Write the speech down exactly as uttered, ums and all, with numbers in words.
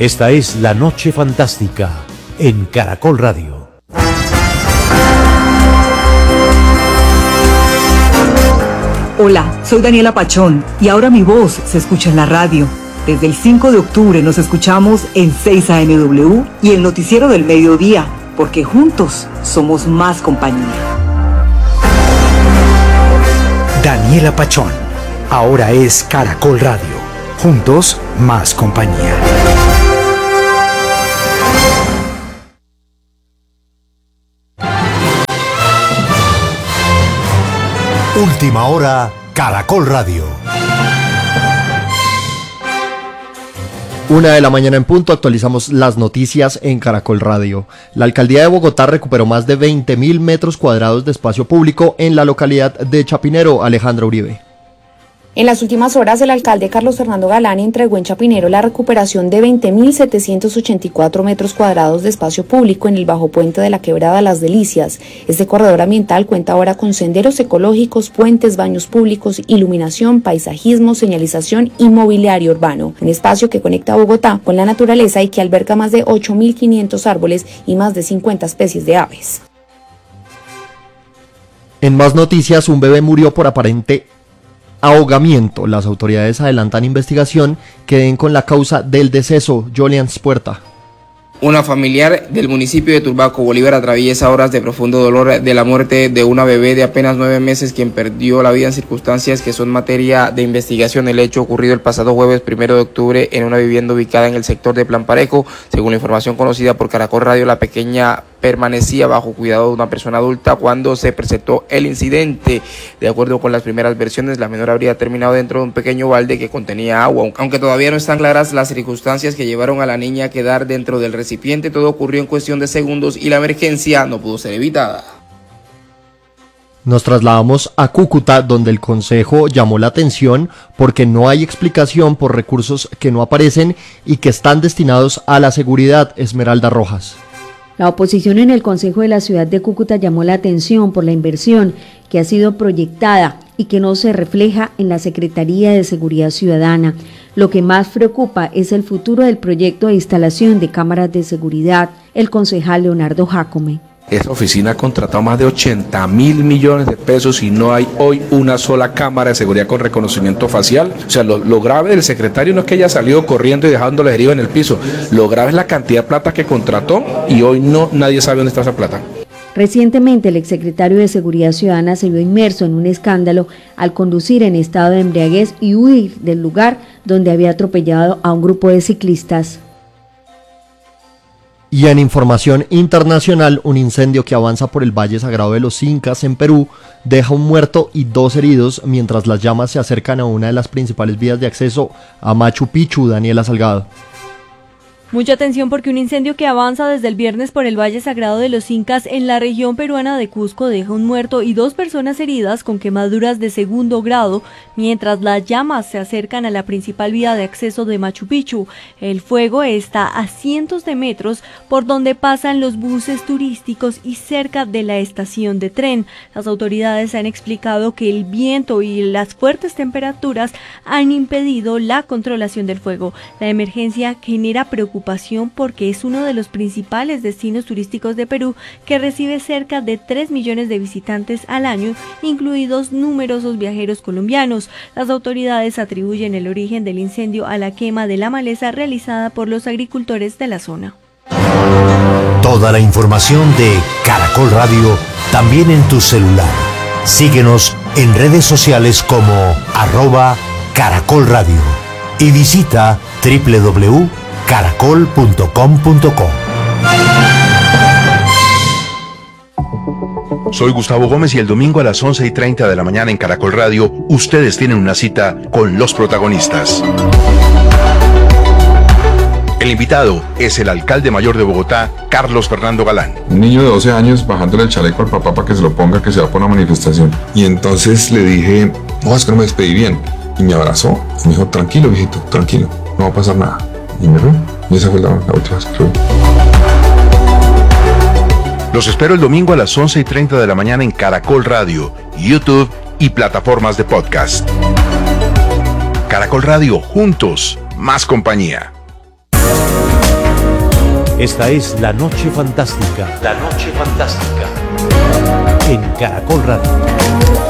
Esta es La Noche Fantástica en Caracol Radio. Hola, soy Daniela Pachón y ahora mi voz se escucha en la radio. Desde el cinco de octubre nos escuchamos en seis A M W y el noticiero del mediodía, porque juntos somos más compañía. Daniela Pachón, ahora es Caracol Radio. Juntos, más compañía. Última hora, Caracol Radio. Una de la mañana en punto, actualizamos las noticias en Caracol Radio. La alcaldía de Bogotá recuperó más de veinte mil metros cuadrados de espacio público en la localidad de Chapinero. Alejandra Uribe. En las últimas horas, el alcalde Carlos Fernando Galán entregó en Chapinero la recuperación de veinte mil setecientos ochenta y cuatro metros cuadrados de espacio público en el bajo puente de la Quebrada Las Delicias. Este corredor ambiental cuenta ahora con senderos ecológicos, puentes, baños públicos, iluminación, paisajismo, señalización y mobiliario urbano. Un espacio que conecta a Bogotá con la naturaleza y que alberga más de ocho mil quinientos árboles y más de cincuenta especies de aves. En más noticias, un bebé murió por aparente ahogamiento. Las autoridades adelantan investigación que den con la causa del deceso. Jolian Puerta. Una familiar del municipio de Turbaco, Bolívar, atraviesa horas de profundo dolor de la muerte de una bebé de apenas nueve meses quien perdió la vida en circunstancias que son materia de investigación. El hecho ocurrido el pasado jueves primero de octubre en una vivienda ubicada en el sector de Plan Parejo. Según la información conocida por Caracol Radio, la pequeña permanecía bajo cuidado de una persona adulta cuando se presentó el incidente. De acuerdo con las primeras versiones, la menor habría terminado dentro de un pequeño balde que contenía agua. Aunque todavía no están claras las circunstancias que llevaron a la niña a quedar dentro del recipiente, todo ocurrió en cuestión de segundos y la emergencia no pudo ser evitada. Nos trasladamos a Cúcuta, donde el Consejo llamó la atención porque no hay explicación por recursos que no aparecen y que están destinados a la seguridad. Esmeralda Rojas. La oposición en el Consejo de la Ciudad de Cúcuta llamó la atención por la inversión que ha sido proyectada y que no se refleja en la Secretaría de Seguridad Ciudadana. Lo que más preocupa es el futuro del proyecto de instalación de cámaras de seguridad. El concejal Leonardo Jácome. Esa oficina ha contratado más de ochenta mil millones de pesos y no hay hoy una sola cámara de seguridad con reconocimiento facial. O sea, lo, lo grave del secretario no es que haya salido corriendo y dejando la herida en el piso. Lo grave es la cantidad de plata que contrató y hoy no nadie sabe dónde está esa plata. Recientemente, el exsecretario de Seguridad Ciudadana se vio inmerso en un escándalo al conducir en estado de embriaguez y huir del lugar donde había atropellado a un grupo de ciclistas. Y en información internacional, un incendio que avanza por el Valle Sagrado de los Incas en Perú deja un muerto y dos heridos mientras las llamas se acercan a una de las principales vías de acceso a Machu Picchu. Daniela Salgado. Mucha atención porque un incendio que avanza desde el viernes por el Valle Sagrado de los Incas en la región peruana de Cusco deja un muerto y dos personas heridas con quemaduras de segundo grado, mientras las llamas se acercan a la principal vía de acceso de Machu Picchu. El fuego está a cientos de metros por donde pasan los buses turísticos y cerca de la estación de tren. Las autoridades han explicado que el viento y las fuertes temperaturas han impedido la controlación del fuego. La emergencia genera preocupación porque es uno de los principales destinos turísticos de Perú, que recibe cerca de tres millones de visitantes al año, incluidos numerosos viajeros colombianos. Las autoridades atribuyen el origen del incendio a la quema de la maleza realizada por los agricultores de la zona. Toda la información de Caracol Radio también en tu celular. Síguenos en redes sociales como arroba Caracol Radio y visita doble u doble u doble u punto caracol punto com punto co. Soy Gustavo Gómez y el domingo a las once y treinta de la mañana en Caracol Radio, ustedes tienen una cita con los protagonistas. El invitado es el alcalde mayor de Bogotá, Carlos Fernando Galán. Un niño de doce años bajándole el chaleco al papá para que se lo ponga, que se va por una manifestación. Y entonces le dije, no, es que no me despedí bien. Y me abrazó y me dijo, tranquilo, viejito, tranquilo, no va a pasar nada. Y me fue. Y esa fue la, la última vez que fue. Los espero el domingo a las once y treinta de la mañana en Caracol Radio, YouTube y plataformas de podcast. Caracol Radio, juntos, más compañía. Esta es La Noche Fantástica. La Noche Fantástica. En Caracol Radio.